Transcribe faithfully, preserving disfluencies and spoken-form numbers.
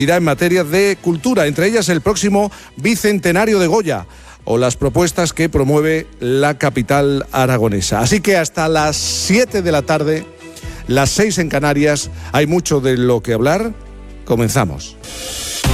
irá en materia de cultura, entre ellas el próximo bicentenario de Goya o las propuestas que promueve la capital aragonesa. Así que hasta las siete de la tarde, las seis en Canarias, hay mucho de lo que hablar. Comenzamos.